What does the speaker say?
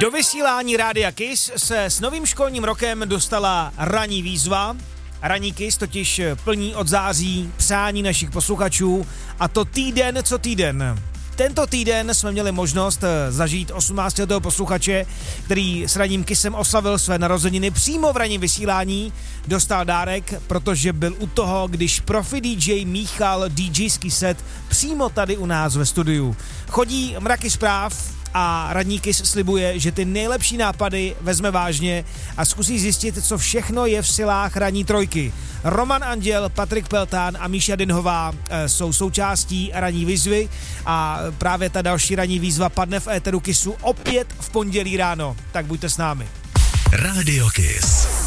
Do vysílání Rádia Kiss se s novým školním rokem dostala ranní výzva. Ranní Kiss totiž plní od září přání našich posluchačů, a to týden co týden. Tento týden jsme měli možnost zažít 18. posluchače, který s ranním Kissem oslavil své narozeniny přímo v ranním vysílání. Dostal dárek, protože byl u toho, když profi DJ míchal DJský set přímo tady u nás ve studiu. Chodí mraky zpráv a ranní Kiss slibuje, že ty nejlepší nápady vezme vážně a zkusí zjistit, co všechno je v silách ranní trojky. Roman Anděl, Patrik Peltán a Míša Dinhová jsou součástí ranní výzvy a právě ta další ranní výzva padne v éteru Kissu opět v pondělí ráno. Tak buďte s námi. Rádio Kiss.